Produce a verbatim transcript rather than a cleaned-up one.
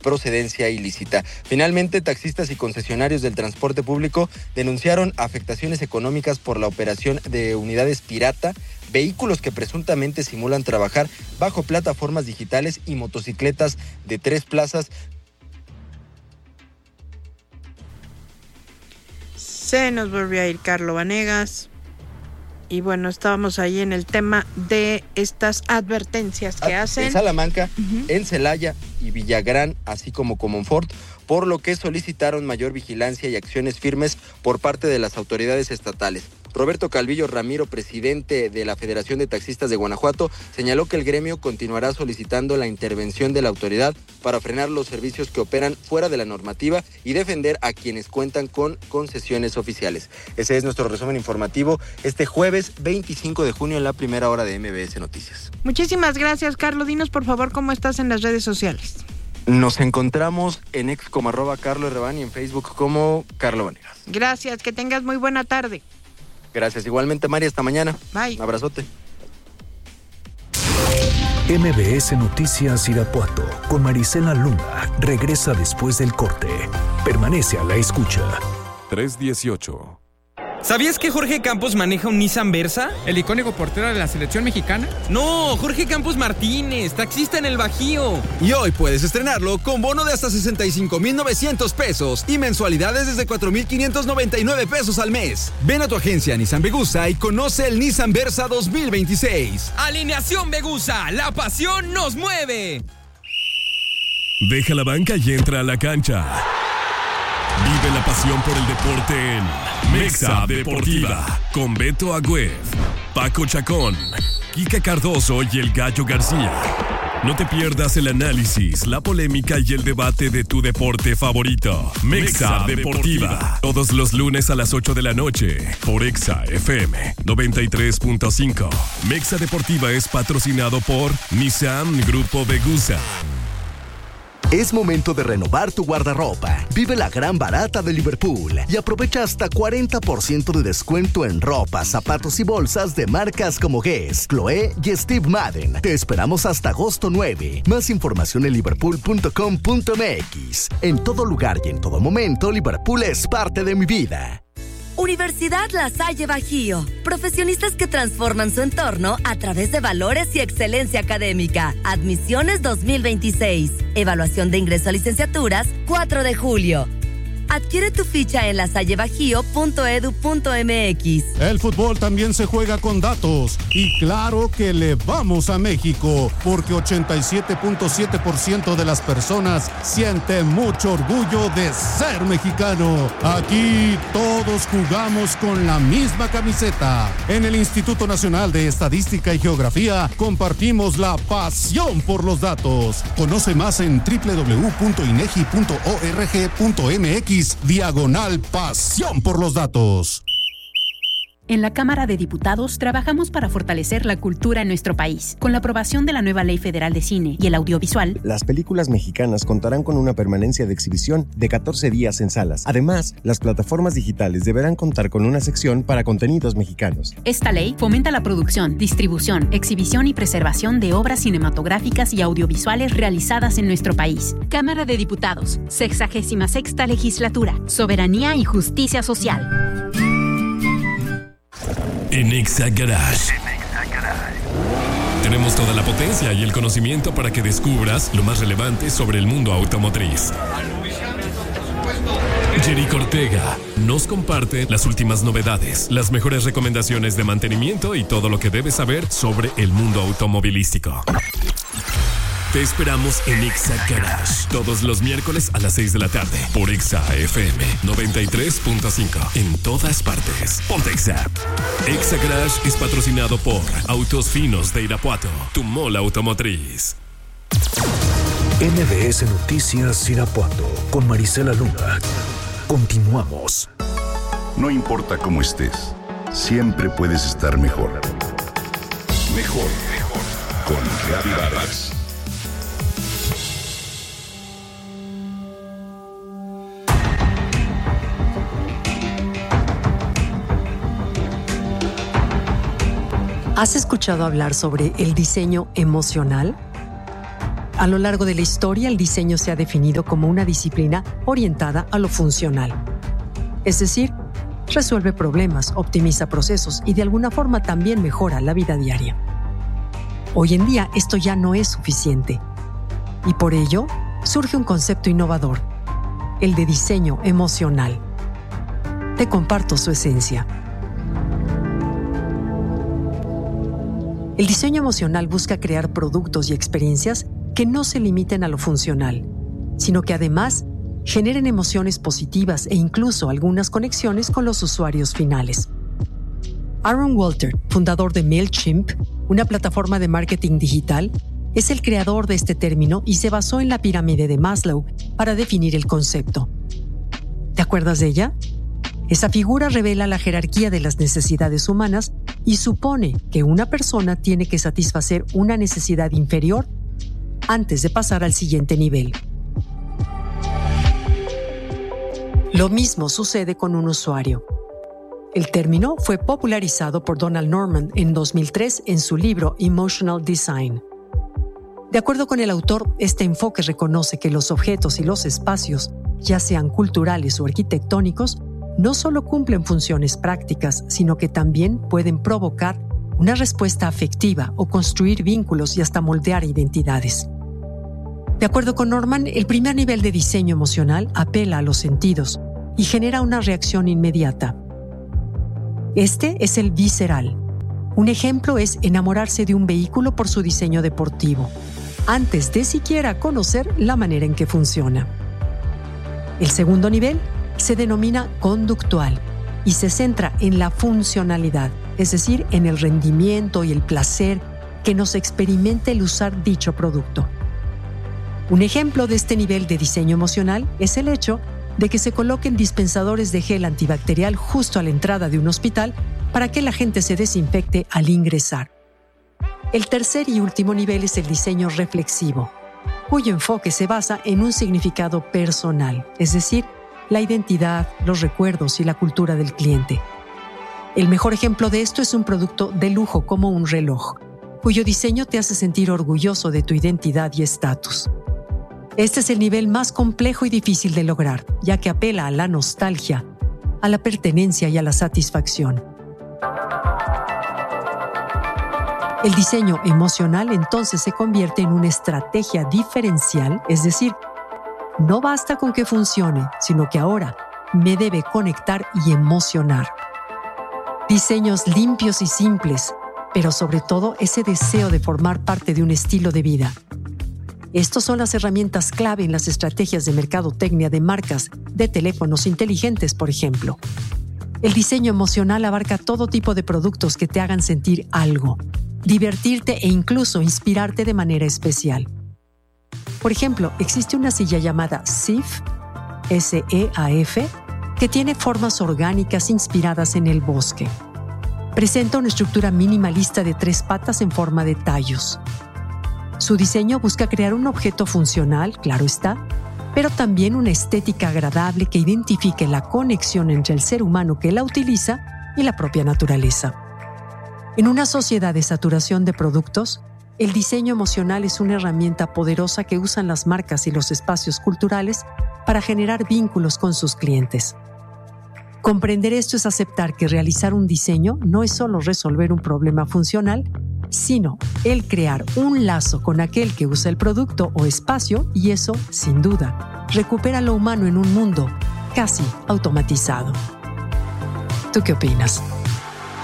procedencia ilícita. Finalmente, taxistas y concesionarios del transporte público denunciaron afectaciones económicas por la operación de unidades pirata, vehículos que presuntamente simulan trabajar bajo plataformas digitales y motocicletas de tres plazas. Se nos volvió a ir Carlo Vanegas. Y bueno, estábamos ahí en el tema de estas advertencias que ah, hacen. En Salamanca, uh-huh. en Celaya y Villagrán, así como Comonfort, por lo que solicitaron mayor vigilancia y acciones firmes por parte de las autoridades estatales. Roberto Calvillo Ramiro, presidente de la Federación de Taxistas de Guanajuato, señaló que el gremio continuará solicitando la intervención de la autoridad para frenar los servicios que operan fuera de la normativa y defender a quienes cuentan con concesiones oficiales. Ese es nuestro resumen informativo este jueves veinticinco de junio en la primera hora de M B S Noticias. Muchísimas gracias, Carlos. Dinos, por favor, cómo estás en las redes sociales. Nos encontramos en ex como arroba Carlos Reban y en Facebook como Carlo Vanegas. Gracias, que tengas muy buena tarde. Gracias, igualmente, Mari, hasta mañana. Bye. Un abrazote. M B S Noticias Irapuato con Marisela Luna regresa después del corte. Permanece a la escucha. tres dieciocho. ¿Sabías que Jorge Campos maneja un Nissan Versa? ¿El icónico portero de la selección mexicana? No, Jorge Campos Martínez, taxista en el Bajío. Y hoy puedes estrenarlo con bono de hasta sesenta y cinco mil novecientos pesos y mensualidades desde cuatro mil quinientos noventa y nueve pesos al mes. Ven a tu agencia Nissan Vegusa y conoce el Nissan Versa dos mil veintiséis. Alineación Vegusa, la pasión nos mueve. Deja la banca y entra a la cancha. Vive la pasión por el deporte en Mexa Deportiva con Beto Agüed, Paco Chacón, Kika Cardoso y el Gallo García. No te pierdas el análisis, la polémica y el debate de tu deporte favorito. Mexa Deportiva, todos los lunes a las ocho de la noche por Exa F M noventa y tres punto cinco. Mexa Deportiva es patrocinado por Nissan Grupo Vegusa. Es momento de renovar tu guardarropa. Vive la gran barata de Liverpool y aprovecha hasta cuarenta por ciento de descuento en ropa, zapatos y bolsas de marcas como Guess, Chloé y Steve Madden. Te esperamos hasta agosto nueve. Más información en liverpool punto com punto m x. En todo lugar y en todo momento, Liverpool es parte de mi vida. Universidad La Salle Bajío. Profesionistas que transforman su entorno a través de valores y excelencia académica. Admisiones dos mil veintiséis. Evaluación de ingreso a licenciaturas cuatro de julio. Adquiere tu ficha en lasallebajío punto edu punto m x. El fútbol también se juega con datos. Y claro que le vamos a México, porque ochenta y siete punto siete por ciento de las personas siente mucho orgullo de ser mexicano. Aquí todos jugamos con la misma camiseta. En el Instituto Nacional de Estadística y Geografía compartimos la pasión por los datos. Conoce más en doble u doble u doble u punto inegi punto org punto m x diagonal pasión por los datos. En la Cámara de Diputados trabajamos para fortalecer la cultura en nuestro país. Con la aprobación de la nueva Ley Federal de Cine y el Audiovisual, las películas mexicanas contarán con una permanencia de exhibición de catorce días en salas. Además, las plataformas digitales deberán contar con una sección para contenidos mexicanos. Esta ley fomenta la producción, distribución, exhibición y preservación de obras cinematográficas y audiovisuales realizadas en nuestro país. Cámara de Diputados, sexagésima sexta Legislatura, Soberanía y Justicia Social. En Exa Garage tenemos toda la potencia y el conocimiento para que descubras lo más relevante sobre el mundo automotriz. Jerico Ortega nos comparte las últimas novedades, las mejores recomendaciones de mantenimiento y todo lo que debes saber sobre el mundo automovilístico. Te esperamos en Exa Garage todos los miércoles a las seis de la tarde por Exa F M noventa y tres punto cinco en todas partes. Ponte Exa. Exa Garage es patrocinado por Autos Finos de Irapuato, tu mola automotriz. M B S Noticias Irapuato con Marisela Luna. Continuamos. No importa cómo estés, siempre puedes estar mejor. Mejor, mejor. Con Gaby Vargas. ¿Has escuchado hablar sobre el diseño emocional? A lo largo de la historia, el diseño se ha definido como una disciplina orientada a lo funcional. Es decir, resuelve problemas, optimiza procesos y de alguna forma también mejora la vida diaria. Hoy en día esto ya no es suficiente y por ello surge un concepto innovador, el de diseño emocional. Te comparto su esencia. El diseño emocional busca crear productos y experiencias que no se limiten a lo funcional, sino que además generen emociones positivas e incluso algunas conexiones con los usuarios finales. Aaron Walter, fundador de MailChimp, una plataforma de marketing digital, es el creador de este término y se basó en la pirámide de Maslow para definir el concepto. ¿Te acuerdas de ella? Esa figura revela la jerarquía de las necesidades humanas y supone que una persona tiene que satisfacer una necesidad inferior antes de pasar al siguiente nivel. Lo mismo sucede con un usuario. El término fue popularizado por Donald Norman en dos mil tres en su libro Emotional Design. De acuerdo con el autor, este enfoque reconoce que los objetos y los espacios, ya sean culturales o arquitectónicos, no solo cumplen funciones prácticas, sino que también pueden provocar una respuesta afectiva o construir vínculos y hasta moldear identidades. De acuerdo con Norman, el primer nivel de diseño emocional apela a los sentidos y genera una reacción inmediata. Este es el visceral. Un ejemplo es enamorarse de un vehículo por su diseño deportivo, antes de siquiera conocer la manera en que funciona. El segundo nivel se denomina conductual y se centra en la funcionalidad, es decir, en el rendimiento y el placer que nos experimenta el usar dicho producto. Un ejemplo de este nivel de diseño emocional es el hecho de que se coloquen dispensadores de gel antibacterial justo a la entrada de un hospital para que la gente se desinfecte al ingresar. El tercer y último nivel es el diseño reflexivo, cuyo enfoque se basa en un significado personal, es decir, la identidad, los recuerdos y la cultura del cliente. El mejor ejemplo de esto es un producto de lujo como un reloj, cuyo diseño te hace sentir orgulloso de tu identidad y estatus. Este es el nivel más complejo y difícil de lograr, ya que apela a la nostalgia, a la pertenencia y a la satisfacción. El diseño emocional entonces se convierte en una estrategia diferencial, es decir, no basta con que funcione, sino que ahora me debe conectar y emocionar. Diseños limpios y simples, pero sobre todo ese deseo de formar parte de un estilo de vida. Estas son las herramientas clave en las estrategias de mercadotecnia de marcas de teléfonos inteligentes, por ejemplo. El diseño emocional abarca todo tipo de productos que te hagan sentir algo, divertirte e incluso inspirarte de manera especial. Por ejemplo, existe una silla llamada Seaf, S E A F, que tiene formas orgánicas inspiradas en el bosque. Presenta una estructura minimalista de tres patas en forma de tallos. Su diseño busca crear un objeto funcional, claro está, pero también una estética agradable que identifique la conexión entre el ser humano que la utiliza y la propia naturaleza. En una sociedad de saturación de productos, el diseño emocional es una herramienta poderosa que usan las marcas y los espacios culturales para generar vínculos con sus clientes. Comprender esto es aceptar que realizar un diseño no es solo resolver un problema funcional, sino el crear un lazo con aquel que usa el producto o espacio y eso, sin duda, recupera lo humano en un mundo casi automatizado. ¿Tú qué opinas?